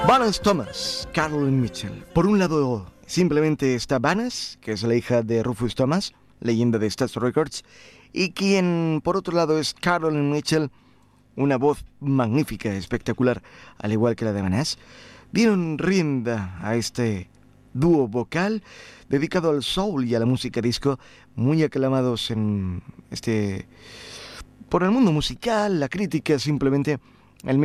Vanessa Thomas, Carolyn Mitchell. Por un lado, simplemente está Vanessa, que es la hija de Rufus Thomas, leyenda de Stax Records, y quien, por otro lado, es Carolyn Mitchell, una voz magnífica, espectacular, al igual que la de Vanessa. Dieron rienda a este dúo vocal dedicado al soul y a la música disco, muy aclamados por el mundo musical, la crítica, simplemente en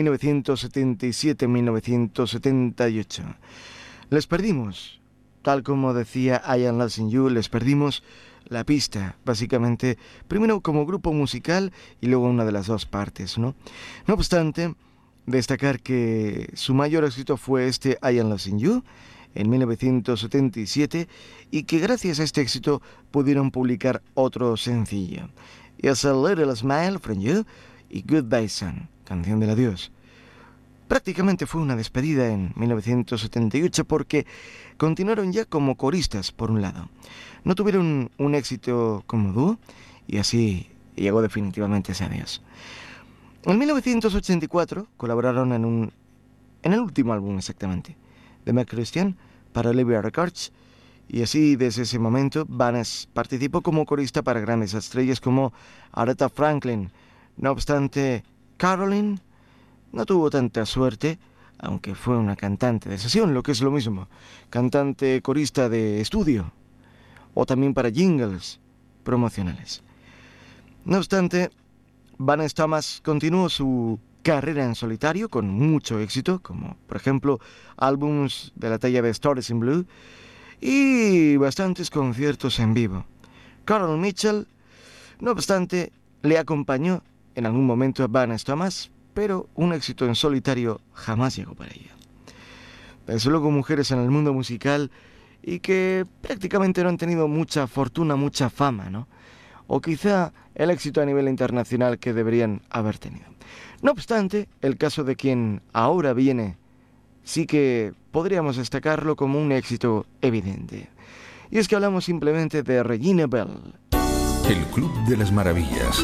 1977-1978. Les perdimos, tal como decía I Am Losing You, les perdimos la pista, básicamente, primero como grupo musical y luego una de las dos partes, ¿no? No obstante, destacar que su mayor éxito fue I Am Losing You, en 1977, y que gracias a este éxito pudieron publicar otro sencillo, It's a Little Smile from You y Goodbye Son, canción del adiós. Prácticamente fue una despedida en 1978 porque continuaron ya como coristas por un lado. No tuvieron un éxito como dúo y así llegó definitivamente ese adiós. En 1984 colaboraron en el último álbum exactamente de Mike Christian para Olivia Records, y así desde ese momento Vanessa participó como corista para grandes estrellas como Aretha Franklin. No obstante, Carolyn no tuvo tanta suerte, aunque fue una cantante de sesión, lo que es lo mismo, cantante corista de estudio, o también para jingles promocionales. No obstante, Vanessa Thomas continuó su carrera en solitario con mucho éxito, como por ejemplo álbums de la talla de Stories in Blue y bastantes conciertos en vivo. Carolyn Mitchell, no obstante, le acompañó en algún momento a Vanessa Thomas, pero un éxito en solitario jamás llegó para ella. Desde luego, mujeres en el mundo musical y que prácticamente no han tenido mucha fortuna, mucha fama, ¿no? O quizá el éxito a nivel internacional que deberían haber tenido. No obstante, el caso de quien ahora viene sí que podríamos destacarlo como un éxito evidente. Y es que hablamos simplemente de Regina Belle. El Club de las Maravillas.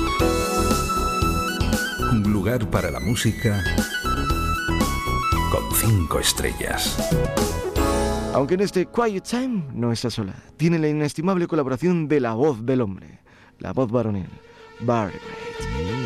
Un lugar para la música con 5 estrellas. Aunque en este Quiet Time no está sola. Tiene la inestimable colaboración de la voz del hombre, la voz varonil, Barry White.